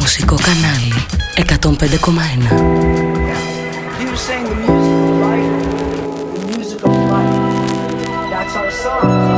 Μουσικό κανάλι 105,1. He was saying the music of life, the music of life. That's our song.